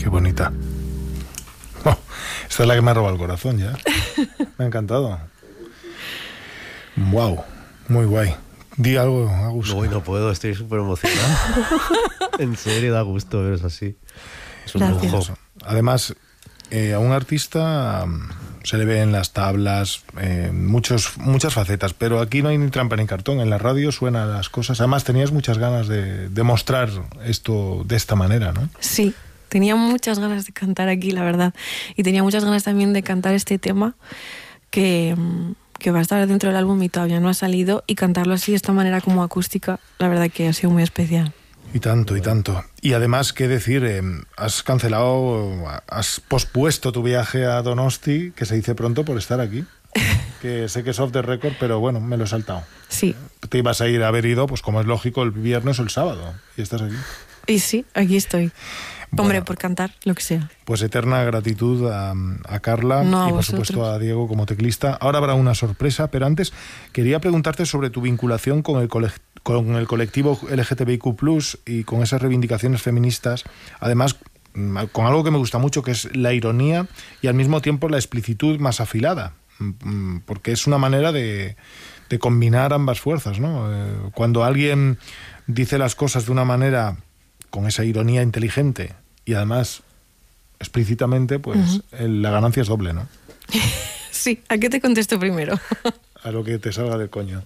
Qué bonita. Oh, esta es la que me ha robado el corazón ya. Me ha encantado. Wow, muy guay. Di algo, Agus. No puedo, estoy súper emocionado. En serio, da gusto veros así. Es un Gracias. lujo. Además, a un artista se le ve en las tablas muchas facetas, pero aquí no hay ni trampa ni cartón. En la radio suenan las cosas. Además, tenías muchas ganas de mostrar esto de esta manera, ¿no? Sí, tenía muchas ganas de cantar aquí, la verdad. Y tenía muchas ganas también de cantar este tema que va a estar dentro del álbum y todavía no ha salido. Y cantarlo así de esta manera como acústica, la verdad que ha sido muy especial. Y tanto, y tanto. Y además, ¿qué decir? Has pospuesto tu viaje a Donosti, que se dice pronto, por estar aquí. Que sé que es off the record, pero bueno, me lo he saltado. Sí. Te ibas a haber ido, pues como es lógico, el viernes o el sábado. Y estás aquí. Y sí, aquí estoy. Hombre, Bueno, por cantar, lo que sea. pues eterna gratitud a Carla No, a y por vosotros. supuesto a Diego como teclista. Ahora habrá una sorpresa, pero antes quería preguntarte sobre tu vinculación con el colectivo LGTBIQ+, y con esas reivindicaciones feministas. Además, con algo que me gusta mucho, que es la ironía y al mismo tiempo la explicitud más afilada, porque es una manera de combinar ambas fuerzas, ¿no? Cuando alguien dice las cosas de una manera con esa ironía inteligente y además explícitamente, pues la ganancia es doble, ¿no? Sí, ¿a qué te contesto primero? A lo que te salga del coño.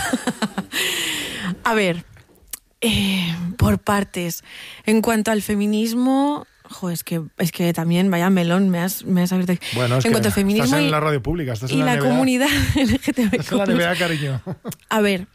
A ver, por partes. En cuanto al feminismo, es que también, vaya melón, me has abierto. Bueno, es en que cuanto al feminismo estás en y, la radio pública, estás en y la la NBA. comunidad LGTBIQ+. Estás en la NBA, cariño. A ver,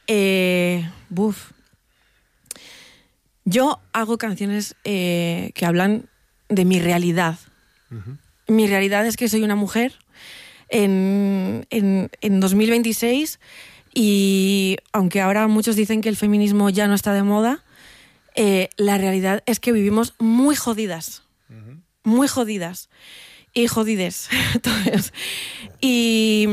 yo hago canciones que hablan de mi realidad. Mi realidad es que soy una mujer en 2026 y aunque ahora muchos dicen que el feminismo ya no está de moda, la realidad es que vivimos muy jodidas. Muy jodidas. Y jodides. Entonces, y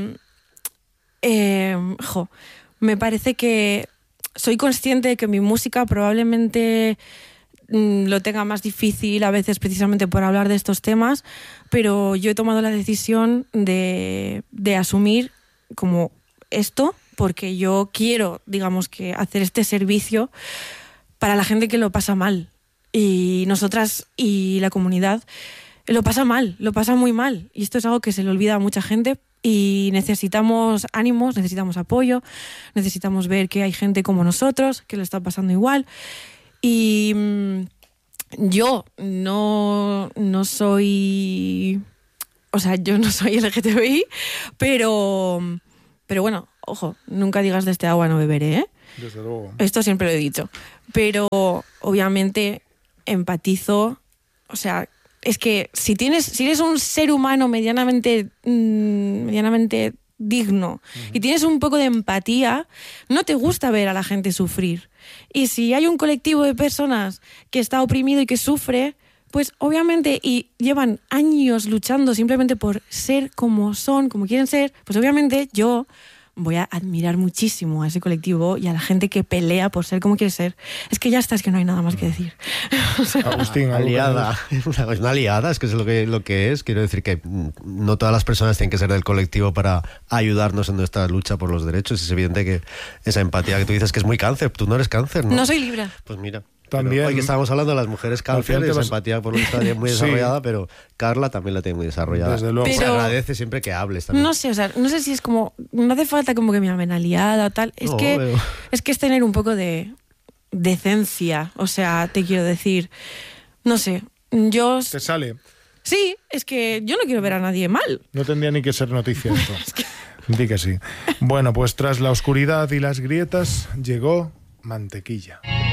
me parece que soy consciente de que mi música probablemente lo tenga más difícil a veces precisamente por hablar de estos temas, pero yo he tomado la decisión de asumir como esto, porque yo quiero, digamos, que hacer este servicio para la gente que lo pasa mal. Y nosotras y la comunidad lo pasa mal, lo pasa muy mal. Y esto es algo que se le olvida a mucha gente. Y necesitamos ánimos, necesitamos apoyo, necesitamos ver que hay gente como nosotros que lo está pasando igual. Y yo no soy... O sea, yo no soy LGTBI, pero bueno, ojo, nunca digas de este agua no beberé, ¿eh? Desde luego. Esto siempre lo he dicho. Pero obviamente empatizo, o sea... Es que si eres un ser humano medianamente digno y tienes un poco de empatía, no te gusta ver a la gente sufrir. Y si hay un colectivo de personas que está oprimido y que sufre, pues obviamente, y llevan años luchando simplemente por ser como son, como quieren ser, pues obviamente yo voy a admirar muchísimo a ese colectivo y a la gente que pelea por ser como quiere ser. Es que ya está, es que no hay nada más que decir. O sea, Agustín, aliada. Es una aliada, es que es lo que es. Quiero decir que no todas las personas tienen que ser del colectivo para ayudarnos en nuestra lucha por los derechos. Es evidente que esa empatía que tú dices que es muy cáncer. Tú no eres cáncer, ¿no? No soy Libra. Pues mira. También, hoy que estábamos hablando de las mujeres cáncer, esa empatía por lo que está muy desarrollada, pero Carla también la tiene muy desarrollada. Desde luego. Se agradece siempre que hables también. No sé, o sea, no sé si es como... No hace falta como que me llamen aliada o tal. Es que es tener un poco de decencia. O sea, te quiero decir... No sé, yo... Te sale. Sí, es que yo no quiero ver a nadie mal. No tendría ni que ser noticia esto. Di que sí. Bueno, pues tras la oscuridad y las grietas llegó Mantequilla.